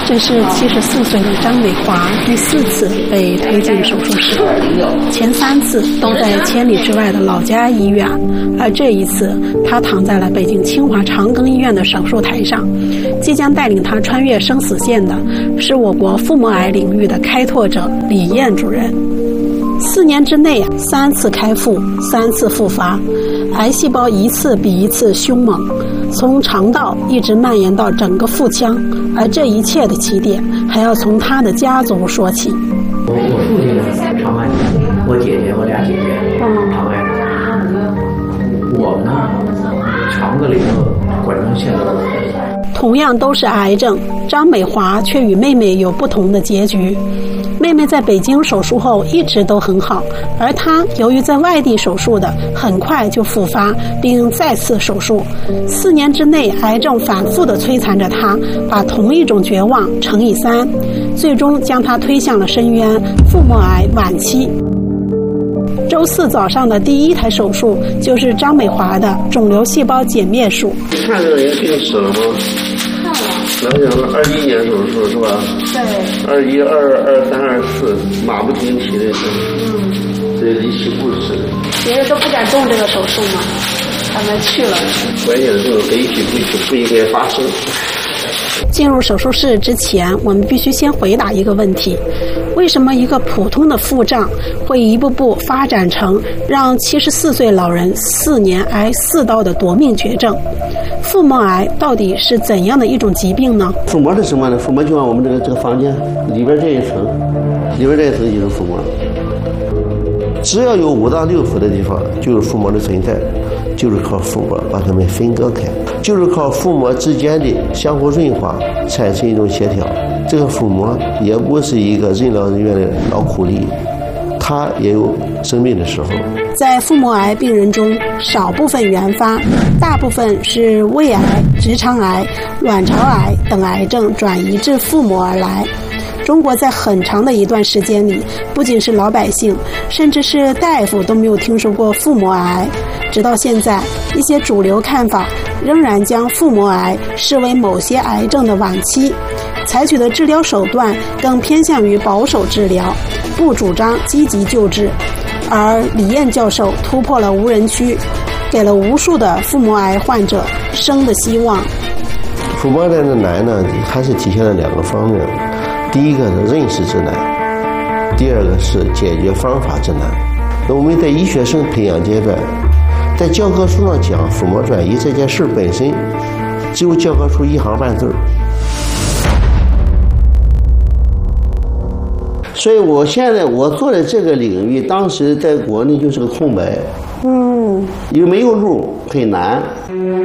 这是74岁的张美华第4次被推进手术室，前3次都在千里之外的老家医院，而这一次她躺在了北京清华长庚医院的手术台上。即将带领她穿越生死线的是我国腹膜癌领域的开拓者李燕主任。4年之内3次开腹，3次复发，癌细胞一次比一次凶猛，从肠道一直蔓延到整个腹腔，而这一切的起点还要从他的家族说起。 我父亲呢肠癌，我姐姐，我俩姐姐肠癌，我呢肠子里头管状腺瘤。 同样都是癌症，张美华却与妹妹有不同的结局。妹妹在北京手术后一直都很好，而她由于在外地手术的，很快就复发并再次手术。4年之内，癌症反复地摧残着她，把同一种绝望乘以3，最终将她推向了深渊——腹膜癌晚期。周4早上的第1台手术就是张美华的肿瘤细胞减灭术。 看这个也病史了吗？想想21年手术是吧？对。21、22、23、24，马不停蹄的，这离奇故事。 别人都不敢动这个手术吗？他们去了。 关键是这种悲剧不应该发生。 进入手术室之前，我们必须先回答一个问题：为什么一个普通的腹胀会一步步发展成让74岁老人4年挨4刀的夺命绝症？腹膜癌到底是怎样的一种疾病呢？ 腹膜是什么呢？腹膜就像我们这个房间里边这一层就是腹膜。只要有5到6伏的地方，就是腹膜的存在，就是靠腹膜把它们分割开，就是靠腹膜之间的相互润滑产生一种协调。这个腹膜也不是一个任劳任怨的劳苦力，它也有生病的时候。 在腹膜癌病人中，少部分原发，大部分是胃癌、直肠癌、卵巢癌等癌症转移至腹膜而来。中国在很长的一段时间里，不仅是老百姓，甚至是大夫都没有听说过腹膜癌。直到现在，一些主流看法仍然将腹膜癌视为某些癌症的晚期，采取的治疗手段更偏向于保守治疗，不主张积极救治。而李燕教授突破了无人区，给了无数的腹膜癌患者生的希望。 腹膜癌的难呢，还是体现了2个方面。第一个是认识之难，第二个是解决方法之难。那我们在医学生培养阶段，在教科书上讲腹膜转移这件事本身，只有教科书1行半字。所以我现在我做的这个领域，当时在国内就是个空白，因为没有路，很难。